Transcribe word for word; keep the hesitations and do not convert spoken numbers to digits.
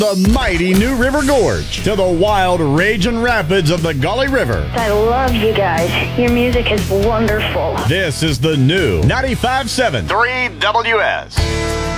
The mighty New River Gorge to the wild raging rapids of the Gauley River. I love you guys. Your music is wonderful. This is the new ninety-five point seven three W S.